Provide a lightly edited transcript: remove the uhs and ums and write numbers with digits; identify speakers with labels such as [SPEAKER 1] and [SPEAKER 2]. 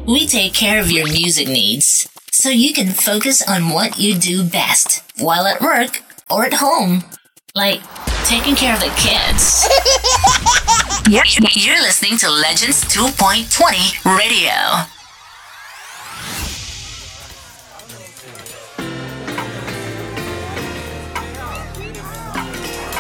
[SPEAKER 1] We take care of your music needs so you can focus on what you do best while at work or at home, like taking care of the kids. You're listening to Legends 2.20 Radio.